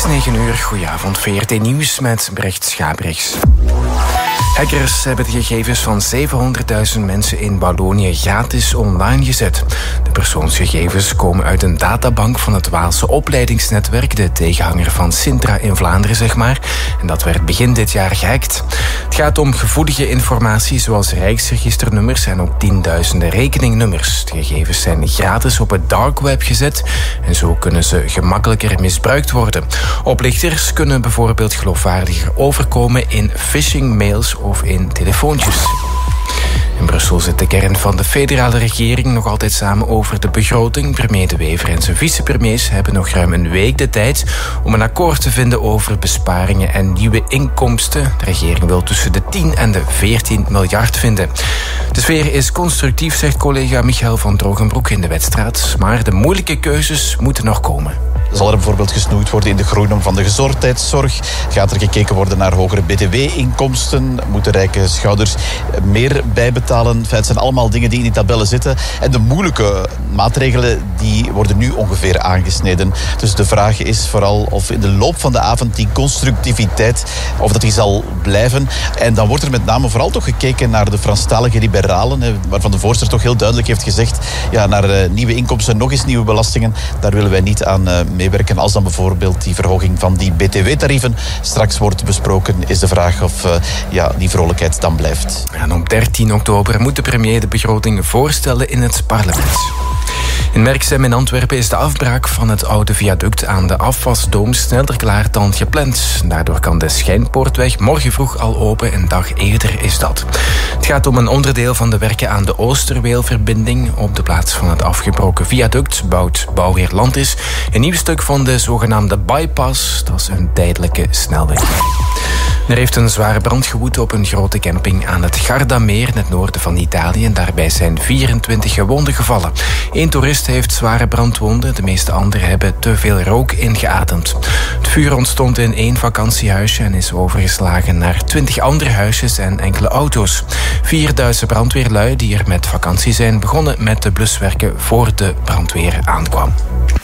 is 9 uur, goedenavond, VRT Nieuws met Brecht Schabrichs. Hackers hebben de gegevens van 700.000 mensen in Wallonië gratis online gezet. De persoonsgegevens komen uit een databank van het Waalse opleidingsnetwerk, de tegenhanger van Sintra in Vlaanderen, zeg maar. En dat werd begin dit jaar gehackt. Het gaat om gevoelige informatie zoals rijksregisternummers en ook tienduizenden rekeningnummers. De gegevens zijn gratis op het dark web gezet en zo kunnen ze gemakkelijker misbruikt worden. Oplichters kunnen bijvoorbeeld geloofwaardiger overkomen in phishing-mails of in telefoontjes. In Brussel zit de kern van de federale regering nog altijd samen over de begroting. Premier De Wever en zijn vicepremiers hebben nog ruim een week de tijd om een akkoord te vinden over besparingen en nieuwe inkomsten. De regering wil tussen de 10 en de 14 miljard vinden. De sfeer is constructief, zegt collega Michael van Drogenbroek in de Wetstraat. Maar de moeilijke keuzes moeten nog komen. Zal er bijvoorbeeld gesnoeid worden in de groeinorm van de gezondheidszorg? Gaat er gekeken worden naar hogere btw-inkomsten? Moeten rijke schouders meer bijbetalen? Het zijn allemaal dingen die in die tabellen zitten. En de moeilijke maatregelen die worden nu ongeveer aangesneden. Dus de vraag is vooral of in de loop van de avond die constructiviteit, of dat die zal blijven. En dan wordt er met name vooral toch gekeken naar de Franstalige liberalen, waarvan de voorzitter toch heel duidelijk heeft gezegd, ja, naar nieuwe inkomsten, nog eens nieuwe belastingen, daar willen wij niet aan meewerken. Als dan bijvoorbeeld die verhoging van die btw-tarieven straks wordt besproken, is de vraag of die vrolijkheid dan blijft. En op 13 oktober moet de premier de begroting voorstellen in het parlement. In Merksem in Antwerpen is de afbraak van het oude viaduct aan de afwasdoom sneller klaar dan gepland. Daardoor kan de Schijnpoortweg morgen vroeg al open, een dag eerder is dat. Het gaat om een onderdeel van de werken aan de Oosterweelverbinding. Op de plaats van het afgebroken viaduct bouwt Bouwheer Landis een nieuw stuk van de zogenaamde bypass. Dat is een tijdelijke snelweg. Er heeft een zware brand gewoed op een grote camping aan het Gardameer in het noorden van Italië. En daarbij zijn 24 gewonden gevallen. 1 toerist heeft zware brandwonden. De meeste anderen hebben te veel rook ingeademd. Het vuur ontstond in 1 vakantiehuisje en is overgeslagen naar 20 andere huisjes en enkele auto's. 4 Duitse brandweerlui die er met vakantie zijn begonnen met de bluswerken voor de brandweer aankwam.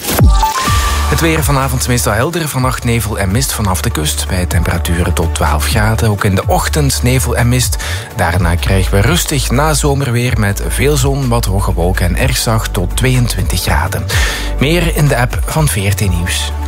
Het weer vanavond meestal helder, vannacht nevel en mist vanaf de kust. Bij temperaturen tot 12 graden, ook in de ochtend nevel en mist. Daarna krijgen we rustig nazomerweer met veel zon, wat hoge wolken en erg zacht tot 22 graden. Meer in de app van VRT Nieuws.